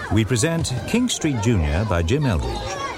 We present King Street Jr. by Jim Eldridge.